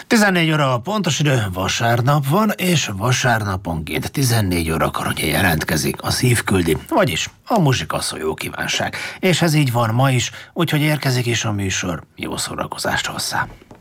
14 óra a pontos idő, vasárnap van, és vasárnaponként 14 órakor ugye jelentkezik a szívküldi, vagyis a muzsika szó jó kívánság. És ez így van ma is, úgyhogy érkezik is a műsor, jó szórakozást hozzá.